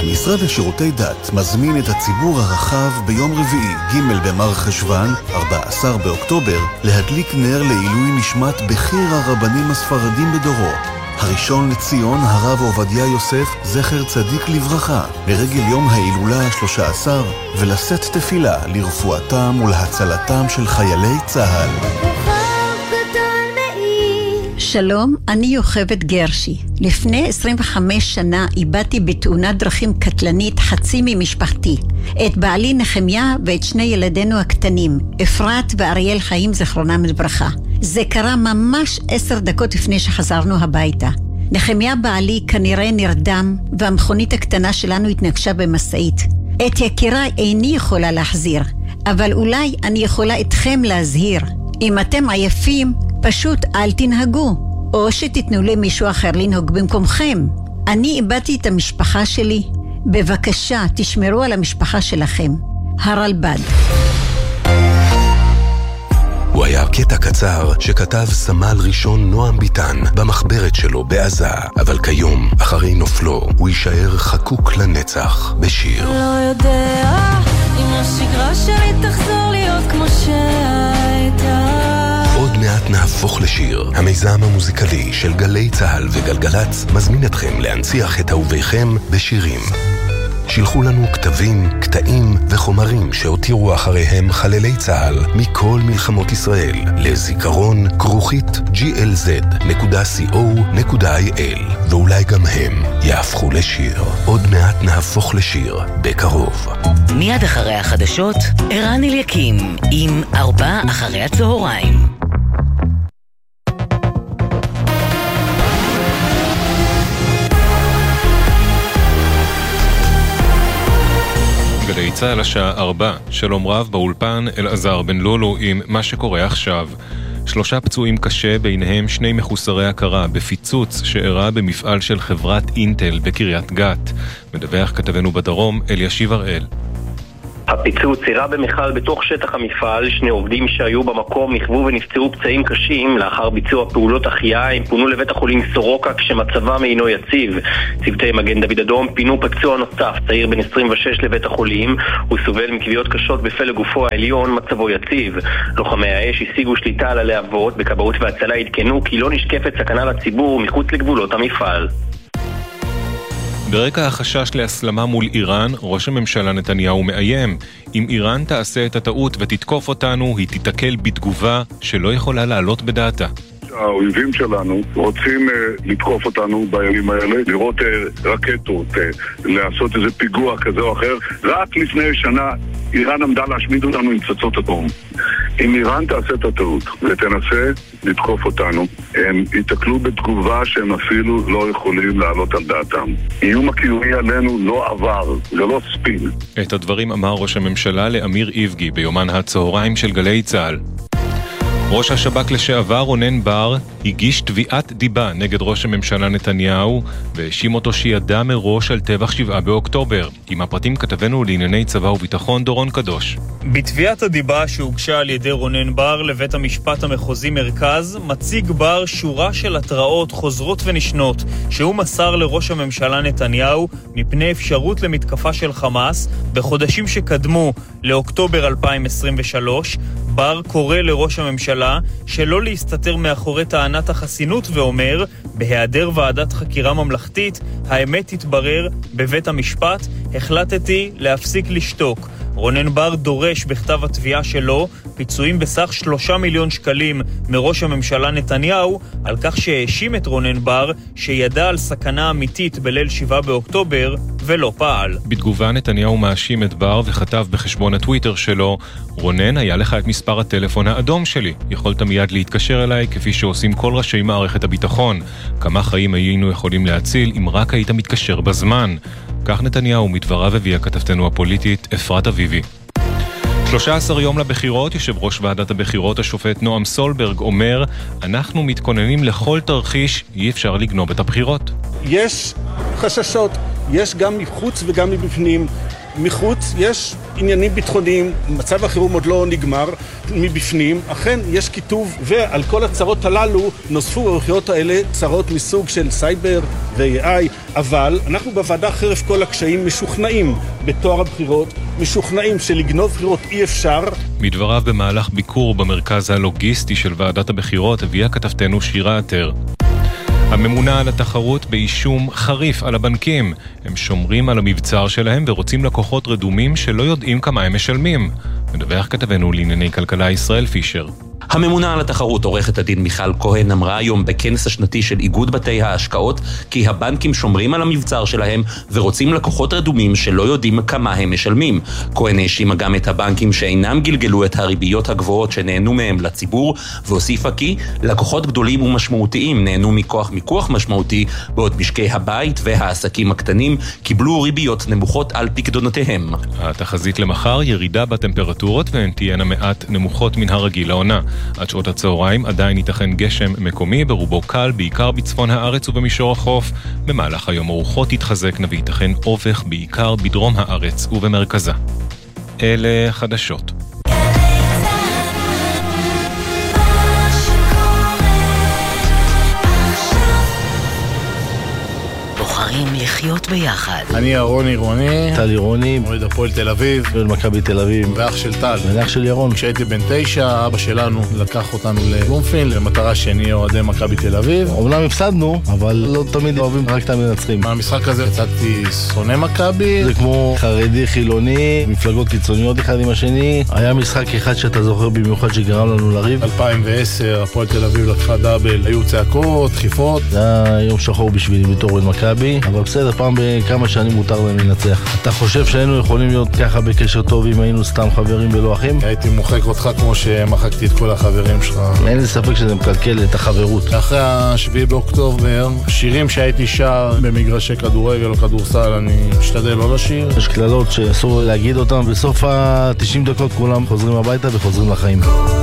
המשרד לשירותי דת מזמין את הציבור הרחב ביום רביעי ג' במר חשוון, 14 באוקטובר, להדליק נר לעילוי נשמת בכיר הרבנים הספרדים בדורו, הראשון לציון הרב עובדיה יוסף זכר צדיק לברכה, לרגל יום ההילולה ה-13, ולשאת תפילה לרפואתם ולהצלתם של חיילי צה"ל. שלום, אני יוכבד גרשי. לפני 25 שנה איבדתי בתאונת דרכים קטלנית חצי ממשפחתי, את בעלי נחמיה ואת שני ילדינו הקטנים, אפרת ואריאל חיים זכרונם לברכה. זה קרה ממש 10 דקות לפני שחזרנו הביתה. נחמיה בעלי כנראה נרדם, והמכונית הקטנה שלנו התנגשה במשאית. את יקיריי איני יכולה להחזיר, אבל אולי אני יכולה אתכם להזהיר. אם אתם עייפים, פשוט אל תנהגו, או שתתנו למישהו אחר לנהוג במקומכם. אני איבדתי את המשפחה שלי. בבקשה, תשמרו על המשפחה שלכם. הרלב"ד. הוא היה קטע קצר שכתב סמל ראשון נועם ביטן במחברת שלו בעזה, אבל כיום, אחרי נופלו, הוא יישאר חקוק לנצח בשיר. לא יודע אם השגרה שלי תחזור להיות כמו שהייתה. עוד מעט נהפוך לשיר. המיזם המוזיקלי של גלי צהל וגלגלץ מזמין אתכם להנציח את אהוביכם בשירים. שילחו לנו כתבים, קטעים וחומרים שהותירו אחריהם חללי צהל מכל מלחמות ישראל לזיכרון glz.co.il, ואולי גם הם יהפכו לשיר. עוד מעט נהפוך לשיר בקרוב. מיד אחרי החדשות, ערן אליקים עם 4 אחרי הצהריים. גלי צהל השעה 4, שלום רב באולפן אלעזר בן לולו עם מה שקורה עכשיו. 3 פצועים קשה, ביניהם 2 מחוסרי הכרה בפיצוץ שאירע במפעל של חברת אינטל בקריית גת. מדווח כתבנו בדרום אלישיב הראל. הפיצוץ אירע במכל בתוך שטח המפעל. 2 עובדים שהיו במקום נכוו ונפצעו פצעים קשים. לאחר ביצוע פעולות החייאה הם פונו לבית החולים סורוקה כשמצבם אינו יציב. צוותי מגן דוד אדום פינו פצוע נוסף, צעיר בן 26, לבית החולים. הוא סובל מכוויות קשות בפלג גופו העליון, מצבו יציב. לוחמי האש השיגו שליטה על הלהבות. בכבאות והצלה עדכנו כי לא נשקפת סכנה לציבור מחוץ לגבולות המפעל. ברקע החשש להסלמה מול איראן, ראש הממשלה נתניהו מאיים: אם איראן תעשה את הטעות ותתקוף אותנו, היא תתקל בתגובה שלא יכולה לעלות בדעתה. האויבים שלנו רוצים לתקוף אותנו בימים האלה, לראות רקטות, לעשות איזה פיגוע כזה או אחר. רק לפני שנה איראן עמדה להשמיד אותנו עם פצצות אטום. אם איראן תעשה את הטעות ותנסה לתקוף אותנו, הם יתקלו בתגובה שהם אפילו לא יכולים לעלות על דעתם. איום הקיומי עלינו לא עבר, זה לא ספין. את הדברים אמר ראש הממשלה לאמיר איבגי ביומן הצהריים של גלי צהל. ראש השב"כ לשעבר רונן בר הגיש תביעת דיבה נגד ראש הממשלה נתניהו והאשים אותו שידע מראש על טבח 7 באוקטובר. עם הפרטים כתבנו לענייני צבא וביטחון דורון קדוש. בתביעת הדיבה שהוגשה על ידי רונן בר לבית המשפט המחוזי מרכז, מציג בר שורה של התראות חוזרות ונשנות שהוא מסר לראש הממשלה נתניהו מפני אפשרות למתקפה של חמאס בחודשים שקדמו לאוקטובר 2023. בר קורא לראש הממשלה שלא להסתתר מאחורי טענת החסינות ואומר: בהיעדר ועדת חקירה ממלכתית האמת תתברר בבית המשפט, החלטתי להפסיק לשתוק. רונן בר דורש בכתב התביעה שלו פיצויים בסך 3 מיליון שקלים מראש הממשלה נתניהו על כך שהאשים את רונן בר שידע על סכנה אמיתית בליל 7 באוקטובר ולא פעל. בתגובה נתניהו מאשים את בר וכתב בחשבון הטוויטר שלו: רונן, היה לך את מספר הטלפון האדום שלי, יכולת מיד להתקשר אליי כפי שעושים כל ראשי מערכת הביטחון. כמה חיים היינו יכולים להציל אם רק היית מתקשר בזמן. כך נתניהו מדבריו הביאה כתבתנו הפוליטית אפרת אביבי. 13 יום לבחירות, יושב ראש ועדת הבחירות השופט נועם סולברג אומר: אנחנו מתכוננים לכל תרחיש, אי אפשר לגנוב את הבחירות. יש חששות, יש גם מחוץ וגם מבפנים. מחוץ יש עניינים ביטחוניים, מצב החירום עוד לא נגמר מבפנים, אכן יש כיתוב, ועל כל הצרות הללו נוספו בבחירות האלה צרות מסוג של סייבר ו-AI, אבל אנחנו בוועדה חרף כל הקשיים משוכנעים בתואר הבחירות, משוכנעים שלגנוב בחירות אי אפשר. מדבריו במהלך ביקור במרכז הלוגיסטי של ועדת הבחירות הביאה כתבתנו שירה עטר. הממונה על התחרות באישום חריף על הבנקים. הם שומרים על המבצר שלהם ורוצים לקוחות רדומים שלא יודעים כמה הם משלמים. מדווח כתבנו לענייני כלכלה ישראל פישר. הממונה על התחרות, עורכת הדין מיכל כהן, אמרה היום בכנס השנתי של איגוד בתי ההשקעות כי הבנקים שומרים על המבצר שלהם ורוצים לקוחות רדומים שלא יודעים כמה הם משלמים. כהן האשימה גם את הבנקים שאינם גלגלו את הריביות הגבוהות שנהנו מהם לציבור, והוסיפה כי לקוחות גדולים ומשמעותיים נהנו מכוח מיקוח משמעותי, בעוד משקי הבית והעסקים הקטנים קיבלו ריביות נמוכות על פקדונותיהם. התחזית למחר ירידה בטמפרטורות והן תהיינה מעט נמוכות מן הרגיל לעונה. עד שעות הצהריים עדיין ייתכן גשם מקומי, ברובו קל, בעיקר בצפון הארץ ובמישור החוף. במהלך היום הרוחות יתחזקנה וייתכן אובך בעיקר בדרום הארץ ובמרכזה. אלה חדשות. לחיות ביחד. אני אהרון עירוני, טל עירוני, מועד הפועל תל אביב, מכבי תל אביב, ואח של טל, ואח של ירון. כשהייתי בן 9, אבא שלנו לקח אותנו לבלומפילד למטרה שנהיה אוהדי מכבי תל אביב. אומנם הפסדנו, אבל לא תמיד אוהבים רק את המנצחים. מהמשחק הזה יצאתי שונא מכבי. זה כמו חרדי חילוני, מפלגות קיצוניות אחד עם השני. היה משחק אחד שאתה זוכר במיוחד שגרם לנו לריב. 2010, הפועל תל אביב לקחה דאבל, היו צעקות, דחיפות. זה היה יום שחור בשבילי בתור אוהד מכבי. אבל בסדר, פעם בכמה שנים מותר להם לנצח. אתה חושב שהיינו יכולים להיות ככה בקשר טוב אם היינו סתם חברים ולא אחים? הייתי מוחק אותך כמו שמחקתי את כל החברים שלך. אין לי ספק שזה מקלקל את החברות. אחרי ה7 באוקטובר, שירים שהייתי שר במגרשי כדורגל או כדורסל, אני משתדל לא לשיר. יש כללות שאסור להגיד אותם, בסוף ה-90 דקות כולם חוזרים הביתה וחוזרים לחיים.